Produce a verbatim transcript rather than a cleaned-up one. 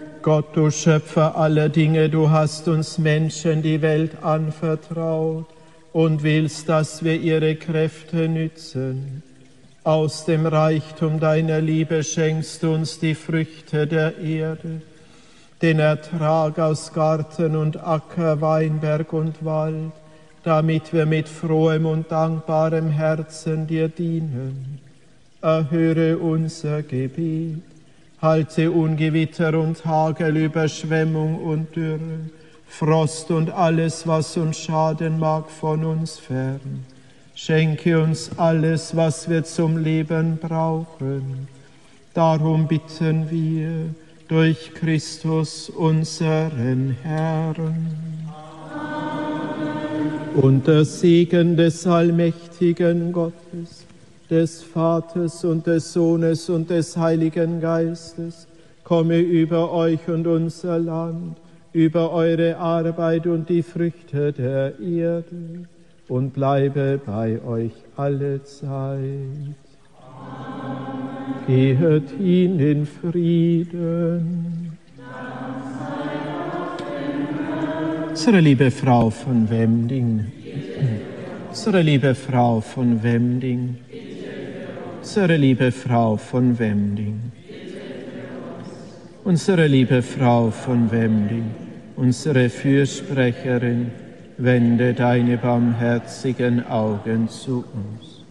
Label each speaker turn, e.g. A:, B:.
A: Gott, du Schöpfer aller Dinge, du hast uns Menschen die Welt anvertraut und willst, dass wir ihre Kräfte nützen. Aus dem Reichtum deiner Liebe schenkst du uns die Früchte der Erde, den Ertrag aus Garten und Acker, Weinberg und Wald, damit wir mit frohem und dankbarem Herzen dir dienen. Erhöre unser Gebet, halte Ungewitter und Hagel, Überschwemmung und Dürre, Frost und alles, was uns schaden mag, von uns fern. Schenke uns alles, was wir zum Leben brauchen. Darum bitten wir durch Christus, unseren Herrn. Und der Segen des allmächtigen Gottes, des Vaters und des Sohnes und des Heiligen Geistes, komme über euch und unser Land, über eure Arbeit und die Früchte der Erde und bleibe bei euch alle Zeit. Amen. Gehet hin in Frieden. Unsere liebe Frau von Wemding, unsere liebe Frau von Wemding, unsere liebe Frau von Wemding, unsere liebe Frau von Wemding, unsere Fürsprecherin, wende deine barmherzigen Augen zu uns.